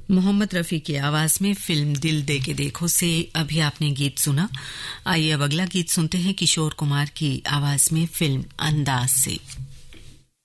मोहम्मद रफी की आवाज में फिल्म दिल दे के देखो से अभी आपने गीत सुना। आइए अब अगला गीत सुनते हैं किशोर कुमार की आवाज में फिल्म अंदाज से।